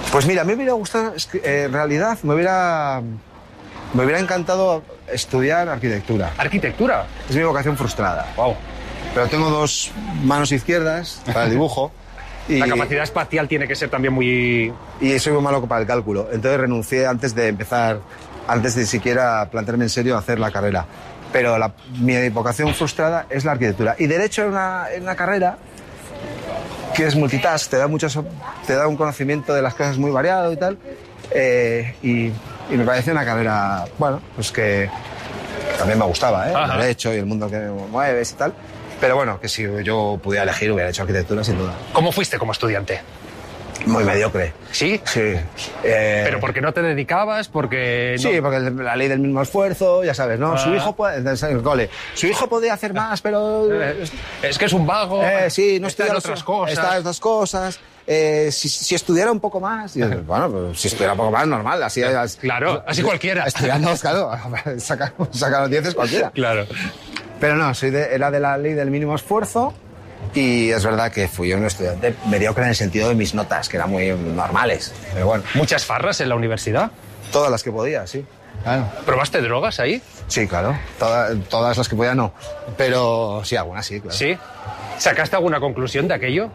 Pues mira, a mí me hubiera gustado, en realidad me hubiera encantado estudiar arquitectura. ¿Arquitectura? Es mi vocación frustrada. Wow. Pero tengo 2 manos izquierdas para el dibujo. Y, La capacidad espacial tiene que ser también muy... y soy muy malo para el cálculo. Entonces renuncié antes de siquiera plantearme en serio a hacer la carrera. Pero mi vocación frustrada es la arquitectura. Y derecho es una carrera que es multitask, te da un conocimiento de las cosas muy variado y tal. Y me parece una carrera, bueno, pues que también me gustaba, el derecho y el mundo que mueves y tal. Pero bueno, que si yo pudiera elegir hubiera hecho arquitectura sin duda. ¿Cómo fuiste como estudiante? Muy mediocre. ¿Sí? Sí. ¿Pero por qué no te dedicabas? Porque no... Sí, porque la ley del mismo esfuerzo, ya sabes, ¿no? Su hijo puede, en el cole, su hijo podía hacer más, pero... es que es un vago. Sí, no está en otras cosas. Está en otras cosas. Si estudiara un poco más, bueno, pues si estudiara un poco más, normal. Así, claro, así cualquiera. Estudiando, claro, sacar los 10 cualquiera. Claro. Pero no, era de la ley del mínimo esfuerzo y es verdad que fui un estudiante mediocre en el sentido de mis notas, que eran muy normales. Pero bueno. ¿Muchas farras en la universidad? Todas las que podía, sí. Claro. ¿Probaste drogas ahí? Sí, claro. Todas las que podía no. Pero sí, algunas sí, claro. ¿Sí? ¿Sacaste alguna conclusión de aquello?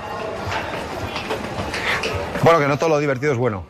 Bueno, que no todo lo divertido es bueno.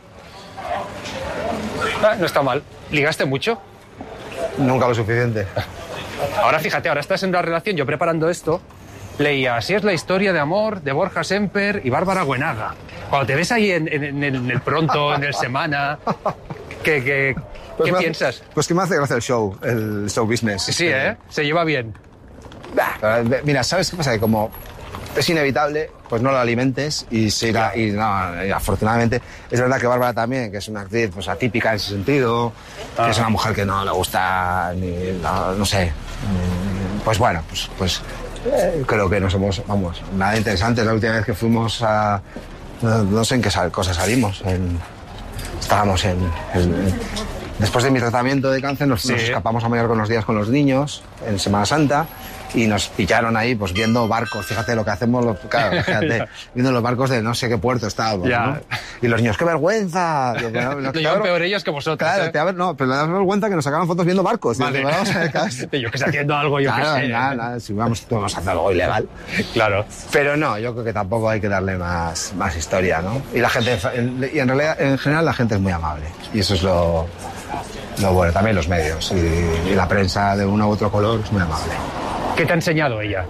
No está mal. ¿Ligaste mucho? Nunca lo suficiente. Ahora fíjate, ahora estás en una relación, yo preparando esto, leía, así es la historia de amor de Borja Semper y Bárbara Buenaga. Cuando te ves ahí en el Pronto, en el Semana, ¿qué piensas? Pues que me hace gracia el show business. Sí, se lleva bien. Mira, ¿sabes qué pasa? Que como es inevitable, pues no lo alimentes y se irá. Y afortunadamente, es verdad que Bárbara también, que es una actriz pues, atípica en ese sentido, que es una mujer que no le gusta no sé. Pues bueno, pues creo que no somos, vamos, nada interesante. La última vez que fuimos a... No sé en qué cosa salimos. Estábamos después de mi tratamiento de cáncer nos escapamos a Mallorca unos días con los niños en Semana Santa y nos pillaron ahí pues viendo barcos. Fíjate lo que hacemos, fíjate, viendo los barcos de no sé qué puerto estábamos, ¿no? Y los niños, ¡qué vergüenza! Lo llevan peor ellos que vosotros. Claro, no, pero me da vergüenza que nos sacaban fotos viendo barcos. Vale. Yo que estoy haciendo algo, yo que sé. Nada, si vamos a hacer algo ilegal. Claro. Pero no, yo creo que tampoco hay que darle más historia, ¿no? Y la gente, y en realidad, en general, la gente es muy amable. Y eso es lo bueno, también los medios y la prensa de uno u otro color es muy amable. ¿Qué te ha enseñado ella?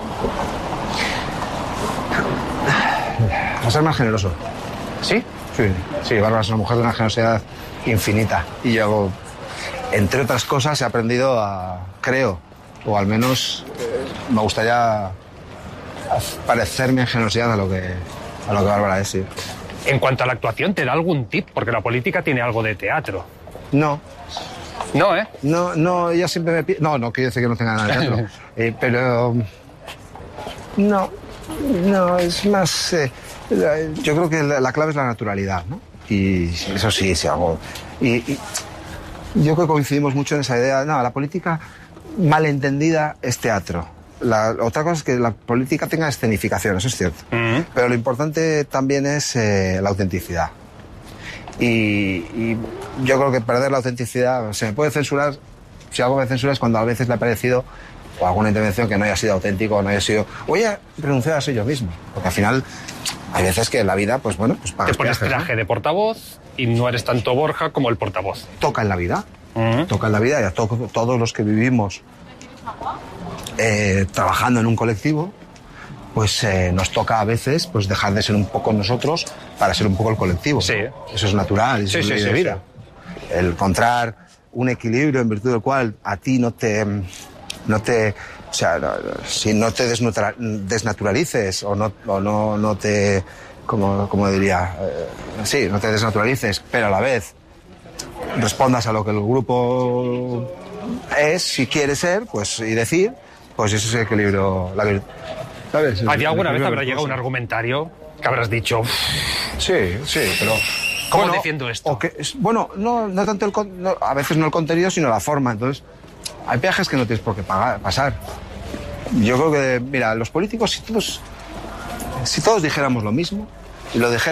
A ser más generoso. ¿Sí? Sí, Bárbara es una mujer de una generosidad infinita. Y yo, entre otras cosas, he aprendido creo, o al menos me gustaría parecerme en generosidad a lo que Bárbara es, sí. En cuanto a la actuación, ¿te da algún tip? Porque la política tiene algo de teatro. No. No, ¿eh? No, ella siempre me pide... No quiere decir que no tenga nada de teatro. Pero... No, es más... yo creo que la clave es la naturalidad, ¿no? Y eso sí hago... Y yo creo que coincidimos mucho en esa idea. No, la política malentendida es teatro. Otra cosa es que la política tenga escenificación, eso es cierto. Uh-huh. Pero lo importante también es la autenticidad. Y yo creo que perder la autenticidad, se me puede censurar, si algo me censura es cuando a veces le ha parecido, o alguna intervención que no haya sido auténtico, o no haya sido, oye, renunciar a ser yo mismo. Porque al final, hay veces que en la vida, pues bueno, pues pagas te pones peajes, traje, ¿no?, de portavoz y no eres tanto Borja como el portavoz. Toca en la vida, toca en la vida, y a todos los que vivimos trabajando en un colectivo, pues nos toca a veces pues dejar de ser un poco nosotros para ser un poco el colectivo. Sí. Eso es natural, eso es ley de vida. Sí. El encontrar un equilibrio en virtud del cual a ti no te o sea, si no te desnaturalices o no te, como diría, sí, no te desnaturalices, pero a la vez respondas a lo que el grupo es, si quiere ser, pues y decir, pues eso es el equilibrio, la virtud. ¿Sabes? ¿A ti alguna vez habrá llegado un argumentario que habrás dicho? Sí, pero... ¿Cómo defiendo esto? No tanto a veces no el contenido, sino la forma. Entonces, hay peajes que no tienes por qué pasar. Yo creo que, mira, los políticos, si todos dijéramos lo mismo, y lo